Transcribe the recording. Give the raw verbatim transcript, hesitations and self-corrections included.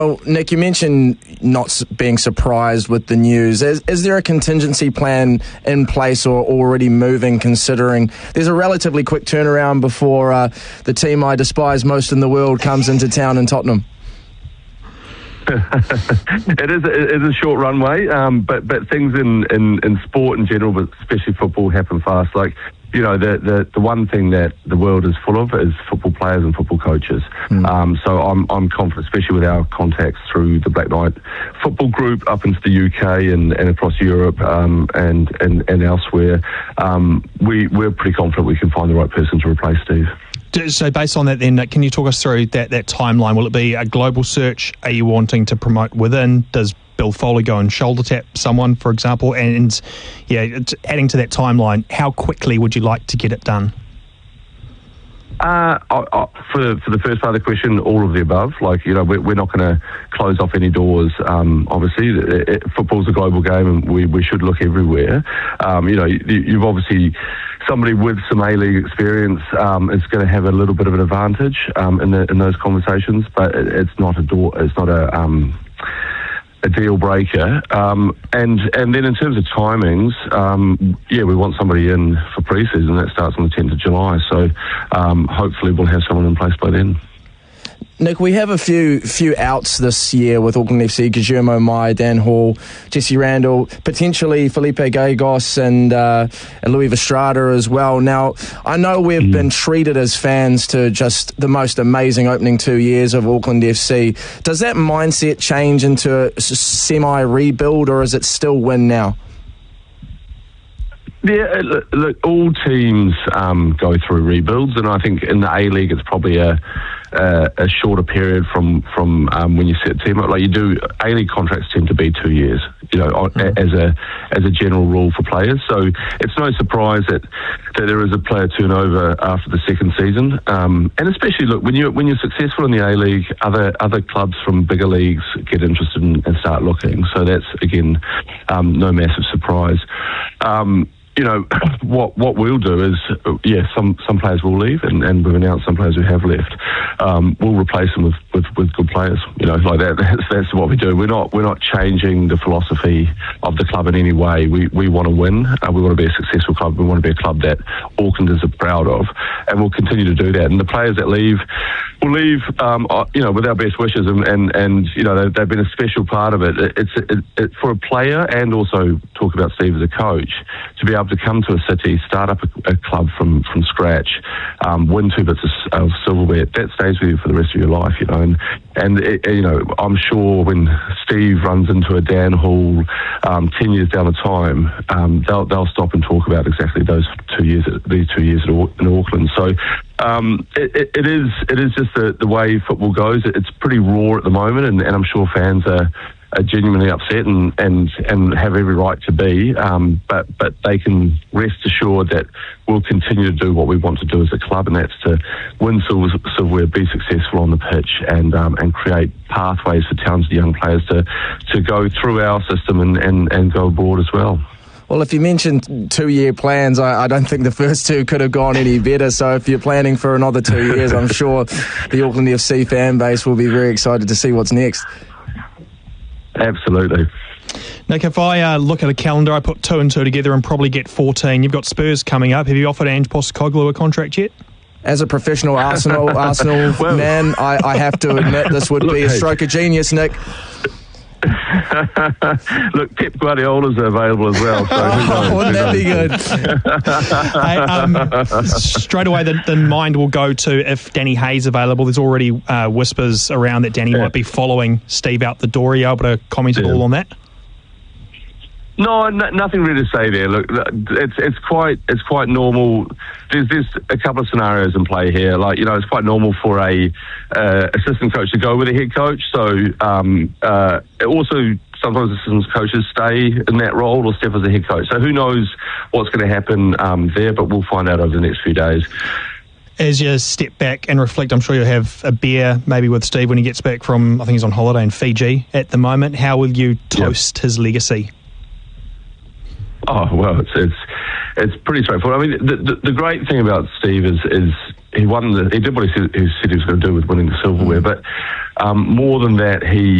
Well, Nick, you mentioned not being surprised with the news. Is, is there a contingency plan in place or already moving, considering there's a relatively quick turnaround before uh, the team I despise most in the world comes into town in Tottenham? it is it is a short runway, um, but but things in, in, in sport in general, but especially football, happen fast. Like, you know, the, the the one thing that the world is full of is football players and football coaches. Mm. Um, so I'm I'm confident, especially with our contacts through the Black Knight football group up into the U K and, and across Europe um, and, and and elsewhere. Um, we we're pretty confident we can find the right person to replace Steve. So based on that then, can you talk us through that, that timeline? Will it be a global search? Are you wanting to promote within? Does Bill Foley go and shoulder tap someone, for example? And yeah, adding to that timeline, how quickly would you like to get it done? Uh, I, I, for for the first part of the question, all of the above. Like, you know, we're, we're not going to close off any doors. Um, obviously, it, it, football's a global game, and we, we should look everywhere. Um, you know, you, you've obviously somebody with some A-League experience um, is going to have a little bit of an advantage um, in the, in those conversations, but it, it's not a door. It's not a um, a deal breaker. Um, and and then in terms of timings, um, yeah, we want somebody in for pre-season. That starts on the tenth of July. So um, hopefully we'll have someone in place by then. Nick, we have a few few outs this year with Auckland F C, Guillermo Mai, Dan Hall, Jesse Randall, potentially Felipe Gallegos and, uh, and Louis Estrada as well. Now, I know we've mm. been treated as fans to just the most amazing opening two years of Auckland F C. Does that mindset change into a semi-rebuild, or is it still win now? Yeah, look, look all teams um, go through rebuilds, and I think in the A-League it's probably a Uh, a shorter period from from um, when you set a team up. Like you do, A-League contracts tend to be two years, you know, mm. as a as a general rule for players. So it's no surprise that, that there is a player turnover after the second season. Um, and especially, look, when you when you're successful in the A-League, other other clubs from bigger leagues get interested in, and start looking. So that's again um, no massive surprise. Um, You know, what what we'll do is, yeah, some, some players will leave, and, and we've announced some players who have left. Um, we'll replace them with, with, with good players. You know, like that. That's, that's what we do. We're not we're not changing the philosophy of the club in any way. We we want to win. Uh, we want to be a successful club. We want to be a club that Aucklanders are proud of, and we'll continue to do that. And the players that leave will leave, um, you know, with our best wishes, and and, and you know they've, they've been a special part of it. it it's it, it, for a player, and also talk about Steve as a coach, to be able to come to a city, start up a, a club from, from scratch, um, win two bits of, of silverware, that stays with you for the rest of your life, you know. And, and it, you know, I'm sure when Steve runs into a Dan Hall um, ten years down the time, um, they'll they'll stop and talk about exactly those two years, these two years in Auckland. So um, it, it, it is it is just the, the way football goes. It's pretty raw at the moment, and, and I'm sure fans are. are genuinely upset and, and, and have every right to be, um, but but they can rest assured that we'll continue to do what we want to do as a club, and that's to win silver, silverware, be successful on the pitch, and um, and create pathways for talented young players to, to go through our system and, and, and go abroad as well. Well, if you mentioned two-year plans, I, I don't think the first two could have gone any better. So if you're planning for another two years, I'm sure the Auckland F C fan base will be very excited to see what's next. Absolutely. Nick, if I uh, look at a calendar, I put two and two together and probably get fourteen. You've got Spurs coming up. Have you offered Ange Postecoglou a contract yet? As a professional Arsenal Arsenal well, man, I, I have to admit this would look, be a stroke of genius, Nick. Look, Pep Guardiola's available as well. So oh, wouldn't that be good? hey, um, straight away, the, the mind will go to if Danny Hayes available. There's already uh, whispers around that Danny yeah. might be following Steve out the door. Are you able to comment at yeah. all on that? No, no, nothing really to say there. Look, it's it's quite it's quite normal. There's there's a couple of scenarios in play here. Like, you know, it's quite normal for a uh, assistant coach to go with a head coach. So um, uh, also sometimes assistant coaches stay in that role or step as a head coach. So who knows what's going to happen um, there? But we'll find out over the next few days. As you step back and reflect, I'm sure you'll have a beer maybe with Steve when he gets back from, I think he's on holiday in Fiji at the moment. How will you toast yep. his legacy? Oh, well, it's it's it's pretty straightforward. I mean, the, the, the great thing about Steve is is he won the, he did what he said, he said he was going to do with winning the silverware. But um, more than that, he